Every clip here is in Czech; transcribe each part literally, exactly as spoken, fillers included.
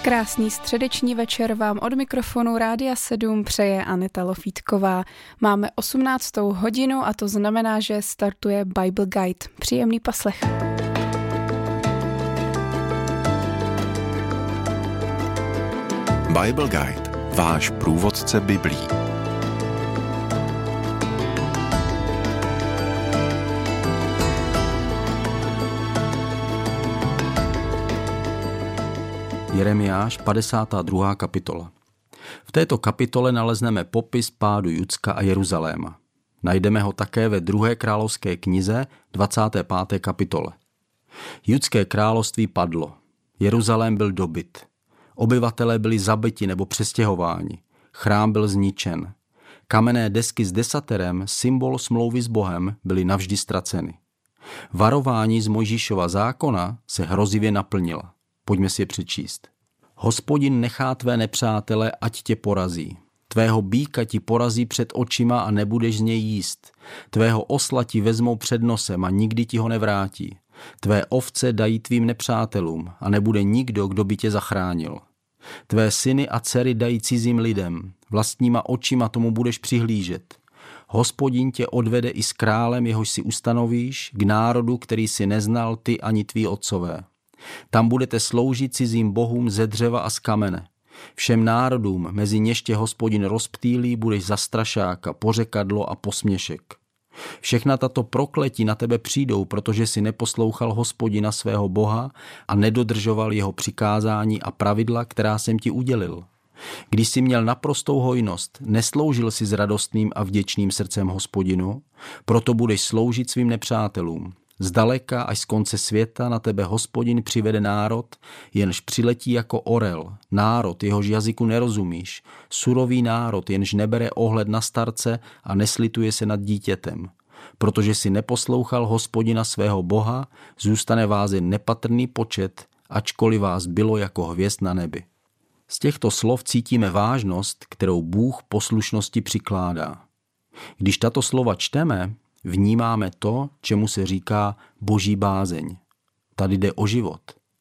Krásný středeční večer vám od mikrofonu Rádia sedm přeje Aneta Lofítková. Máme osmnáctou hodinu a to znamená, že startuje Bible Guide. Příjemný poslech. Bible Guide, váš průvodce Biblí. Jeremiáš, padesátá druhá kapitola. V této kapitole nalezneme popis pádu Judska a Jeruzaléma. Najdeme ho také ve druhé královské knize, dvacáté páté kapitole. Judské království padlo. Jeruzalém byl dobyt. Obyvatelé byli zabiti nebo přestěhováni. Chrám byl zničen. Kamenné desky s desaterem, symbol smlouvy s Bohem, byly navždy ztraceny. Varování z Mojžíšova zákona se hrozivě naplnila. Pojďme si je přečíst. Hospodin nechá tvé nepřátele, ať tě porazí. Tvého býka ti porazí před očima a nebudeš z něj jíst. Tvého osla ti vezmou před nosem a nikdy ti ho nevrátí. Tvé ovce dají tvým nepřátelům a nebude nikdo, kdo by tě zachránil. Tvé syny a dcery dají cizím lidem. Vlastníma očima tomu budeš přihlížet. Hospodin tě odvede i s králem, jehož si ustanovíš, k národu, který si neznal ty ani tví otcové. Tam budete sloužit cizím bohům ze dřeva a z kamene. Všem národům, mezi něž tě Hospodin rozptýlí, budeš za strašáka, pořekadlo a posměšek. Všechna tato prokletí na tebe přijdou, protože si neposlouchal Hospodina svého Boha a nedodržoval jeho přikázání a pravidla, která jsem ti udělil. Když jsi měl naprostou hojnost, nesloužil si s radostným a vděčným srdcem Hospodinu, proto budeš sloužit svým nepřátelům. Zdaleka až z konce světa na tebe Hospodin přivede národ, jenž přiletí jako orel, národ, jehož jazyku nerozumíš, surový národ, jenž nebere ohled na starce a neslituje se nad dítětem. Protože si neposlouchal Hospodina svého Boha, zůstane vás jen nepatrný počet, ačkoliv vás bylo jako hvězd na nebi. Z těchto slov cítíme vážnost, kterou Bůh poslušnosti přikládá. Když tato slova čteme, vnímáme to, čemu se říká boží bázeň. Tady jde o život.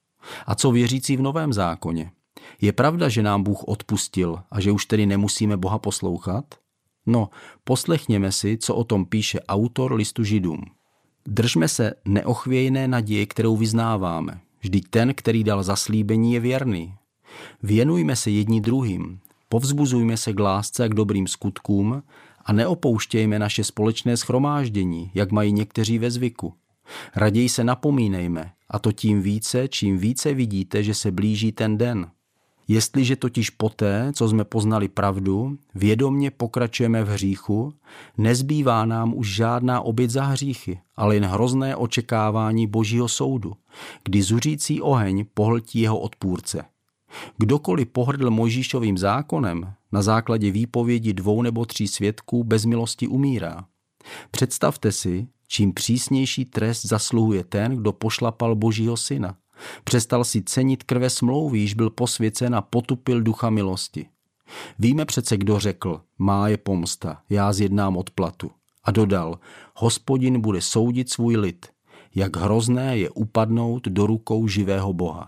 A co věřící v Novém zákoně? Je pravda, že nám Bůh odpustil a že už tedy nemusíme Boha poslouchat? No, poslechněme si, co o tom píše autor listu Židům. Držme se neochvějné naděje, kterou vyznáváme. Vždyť ten, který dal zaslíbení, je věrný. Věnujme se jedni druhým, povzbuzujme se k lásce a k dobrým skutkům a neopouštějme naše společné shromáždění, jak mají někteří ve zvyku. Raději se napomínejme, a to tím více, čím více vidíte, že se blíží ten den. Jestliže totiž poté, co jsme poznali pravdu, vědomně pokračujeme v hříchu, nezbývá nám už žádná oběť za hříchy, ale jen hrozné očekávání Božího soudu, kdy zuřící oheň pohltí jeho odpůrce. Kdokoliv pohrdl Mojžíšovým zákonem, na základě výpovědi dvou nebo tří svědků bez milosti umírá. Představte si, čím přísnější trest zasluhuje ten, kdo pošlapal Božího syna. Přestal si cenit krve smlouvy, již byl posvěcen a potupil ducha milosti. Víme přece, kdo řekl, má je pomsta, já zjednám odplatu. A dodal, Hospodin bude soudit svůj lid, jak hrozné je upadnout do rukou živého Boha.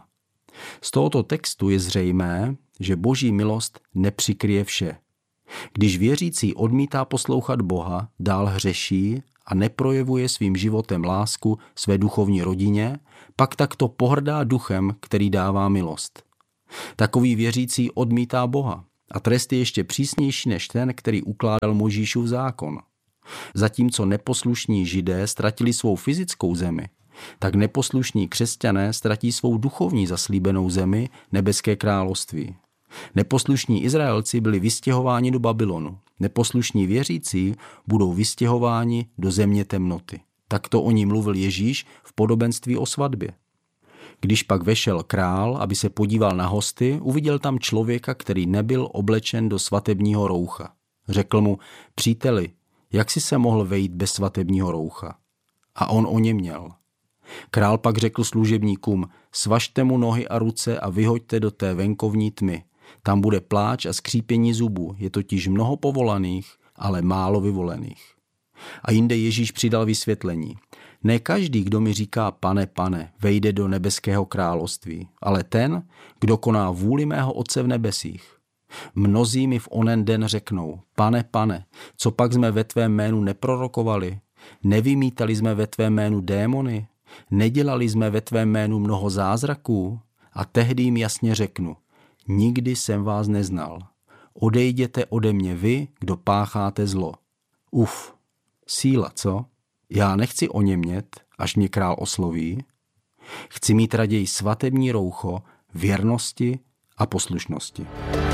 Z tohoto textu je zřejmé, že Boží milost nepřikryje vše. Když věřící odmítá poslouchat Boha, dál hřeší a neprojevuje svým životem lásku své duchovní rodině, pak takto pohrdá duchem, který dává milost. Takový věřící odmítá Boha a trest je ještě přísnější než ten, který ukládal Mojžíšův zákon. Zatímco neposlušní Židé ztratili svou fyzickou zemi, tak neposlušní křesťané ztratí svou duchovní zaslíbenou zemi, nebeské království. Neposlušní Izraelci byli vystěhováni do Babylonu. Neposlušní věřící budou vystěhováni do země temnoty. Takto o ní mluvil Ježíš v podobenství o svatbě. Když pak vešel král, aby se podíval na hosty, uviděl tam člověka, který nebyl oblečen do svatebního roucha. Řekl mu, příteli, jak jsi se mohl vejít bez svatebního roucha? A on o ně měl. Král pak řekl služebníkům, svažte mu nohy a ruce a vyhoďte do té venkovní tmy. Tam bude pláč a skřípění zubů, je totiž mnoho povolaných, ale málo vyvolených. A jinde Ježíš přidal vysvětlení. Ne každý, kdo mi říká pane, pane, vejde do nebeského království, ale ten, kdo koná vůli mého Otce v nebesích. Mnozí mi v onen den řeknou, pane, pane, co pak jsme ve tvém jménu neprorokovali? Nevymítali jsme ve tvém jménu démony? Nedělali jsme ve tvém jménu mnoho zázraků? A tehdy jim jasně řeknu, nikdy jsem vás neznal. Odejděte ode mě vy, kdo pácháte zlo. Uf, síla, co? Já nechci oněmět, až mě král osloví. Chci mít raději svatební roucho věrnosti a poslušnosti.